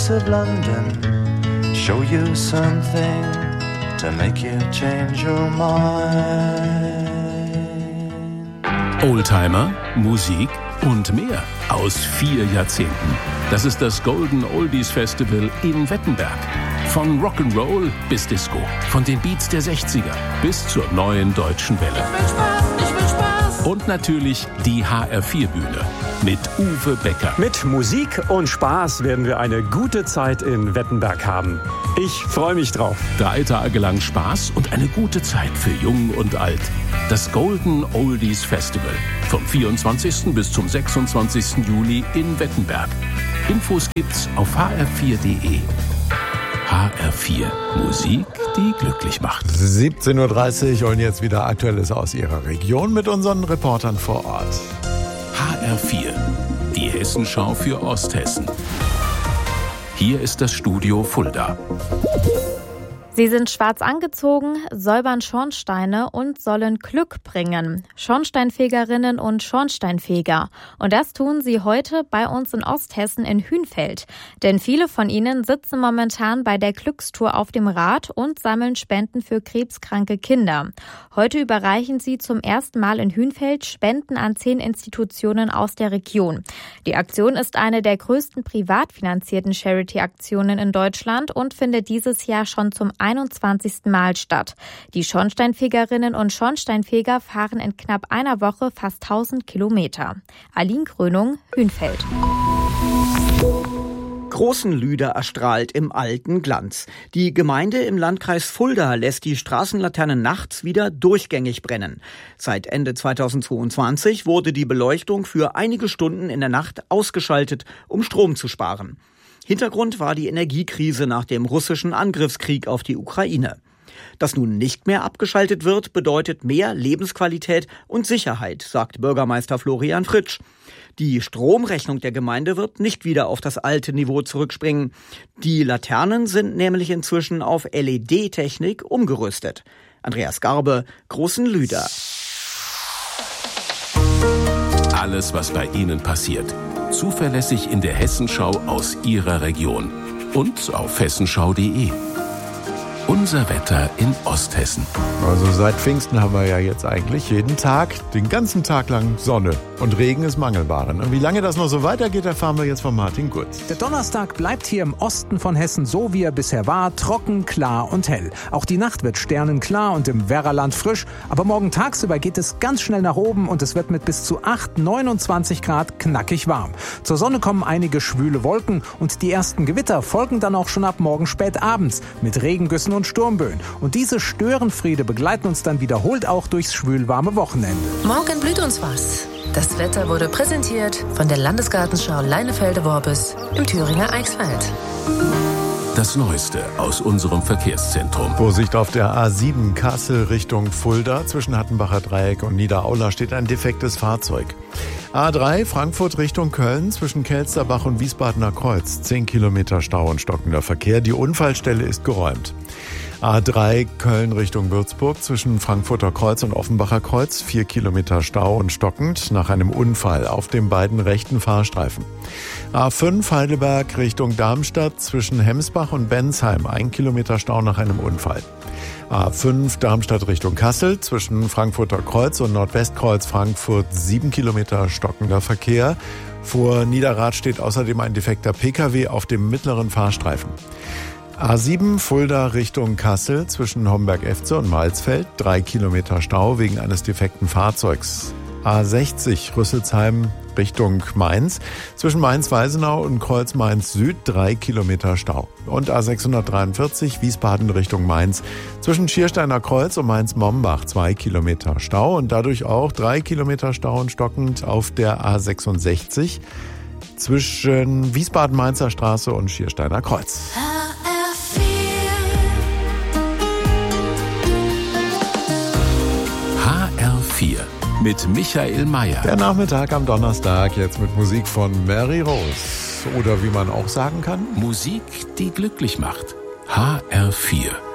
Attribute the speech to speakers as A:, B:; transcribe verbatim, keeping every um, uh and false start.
A: streets of London show you something to make you change your mind.
B: Oldtimer, Musik und mehr aus vier Jahrzehnten. Das ist das Golden Oldies Festival in Wettenberg. Von Rock'n'Roll bis Disco, von den Beats der sechziger bis zur neuen deutschen Welle.
C: Ich will Spaß, ich will Spaß.
B: Und natürlich die H R vier Bühne mit Uwe Becker.
D: Mit Musik und Spaß werden wir eine gute Zeit in Wettenberg haben. Ich freue mich drauf.
B: Drei Tage lang Spaß und eine gute Zeit für Jung und Alt. Das Golden Oldies Festival vom vierundzwanzigsten bis zum sechsundzwanzigsten Juli in Wettenberg. Infos gibt's auf h r vier punkt d e. H R vier. Musik, die glücklich macht.
E: siebzehn Uhr dreißig und jetzt wieder Aktuelles aus Ihrer Region mit unseren Reportern vor Ort.
B: H R vier. Die Hessenschau für Osthessen. Hier ist das Studio Fulda.
F: Sie sind schwarz angezogen, säubern Schornsteine und sollen Glück bringen. Schornsteinfegerinnen und Schornsteinfeger. Und das tun sie heute bei uns in Osthessen in Hünfeld. Denn viele von ihnen sitzen momentan bei der Glückstour auf dem Rad und sammeln Spenden für krebskranke Kinder. Heute überreichen sie zum ersten Mal in Hünfeld Spenden an zehn Institutionen aus der Region. Die Aktion ist eine der größten privat finanzierten Charity-Aktionen in Deutschland und findet dieses Jahr schon zum einundzwanzigsten Mal statt. Die Schornsteinfegerinnen und Schornsteinfeger fahren in knapp einer Woche fast tausend Kilometer. Aline Krönung, Hünfeld.
G: Großenlüder erstrahlt im alten Glanz. Die Gemeinde im Landkreis Fulda lässt die Straßenlaternen nachts wieder durchgängig brennen. Seit Ende zweitausendzweiundzwanzig wurde die Beleuchtung für einige Stunden in der Nacht ausgeschaltet, um Strom zu sparen. Hintergrund war die Energiekrise nach dem russischen Angriffskrieg auf die Ukraine. Dass nun nicht mehr abgeschaltet wird, bedeutet mehr Lebensqualität und Sicherheit, sagt Bürgermeister Florian Fritsch. Die Stromrechnung der Gemeinde wird nicht wieder auf das alte Niveau zurückspringen. Die Laternen sind nämlich inzwischen auf L E D-Technik umgerüstet. Andreas Garbe, Großenlüder.
B: Alles, was bei Ihnen passiert. Zuverlässig in der Hessenschau aus Ihrer Region. Und auf hessenschau punkt d e. Unser Wetter in Osthessen.
E: Also seit Pfingsten haben wir ja jetzt eigentlich jeden Tag, den ganzen Tag lang Sonne. Und Regen ist Mangelware. Und wie lange das noch so weitergeht, erfahren wir jetzt von Martin Gutz.
H: Der Donnerstag bleibt hier im Osten von Hessen so, wie er bisher war, trocken, klar und hell. Auch die Nacht wird sternenklar und im Werraland frisch. Aber morgen tagsüber geht es ganz schnell nach oben und es wird mit bis zu acht, neunundzwanzig Grad knackig warm. Zur Sonne kommen einige schwüle Wolken und die ersten Gewitter folgen dann auch schon ab morgen spät abends mit Regengüssen und Sturmböen. Und diese Störenfriede begleiten uns dann wiederholt auch durchs schwülwarme Wochenende.
I: Morgen blüht uns was. Das Wetter wurde präsentiert von der Landesgartenschau Leinefelde-Worbis im Thüringer Eichsfeld.
B: Das Neueste aus unserem Verkehrszentrum.
E: Vorsicht auf der A sieben Kassel Richtung Fulda. Zwischen Hattenbacher Dreieck und Niederaula steht ein defektes Fahrzeug. A drei Frankfurt Richtung Köln zwischen Kelsterbach und Wiesbadener Kreuz. zehn Kilometer Stau und stockender Verkehr. Die Unfallstelle ist geräumt. A drei Köln Richtung Würzburg zwischen Frankfurter Kreuz und Offenbacher Kreuz. vier Kilometer Stau und stockend nach einem Unfall auf den beiden rechten Fahrstreifen. A fünf Heidelberg Richtung Darmstadt zwischen Hemsbach und Bensheim. ein Kilometer Stau nach einem Unfall. A fünf Darmstadt Richtung Kassel zwischen Frankfurter Kreuz und Nordwestkreuz Frankfurt. sieben Kilometer stockender Verkehr. Vor Niederrad steht außerdem ein defekter P K W auf dem mittleren Fahrstreifen. A sieben Fulda Richtung Kassel zwischen Homberg-Efze und Malsfeld. drei Kilometer Stau wegen eines defekten Fahrzeugs. A sechzig Rüsselsheim Richtung Mainz zwischen Mainz-Weisenau und Kreuz-Mainz-Süd. drei Kilometer Stau. Und A sechshundertdreiundvierzig Wiesbaden Richtung Mainz zwischen Schiersteiner Kreuz und Mainz-Mombach. zwei Kilometer Stau und dadurch auch drei Kilometer Stau und stockend auf der A sechsundsechzig zwischen Wiesbaden-Mainzer Straße und Schiersteiner Kreuz.
B: H R vier mit Michael Mayer.
E: Der Nachmittag am Donnerstag jetzt mit Musik von Mary Rose. Oder wie man auch sagen kann,
B: Musik, die glücklich macht. H R vier.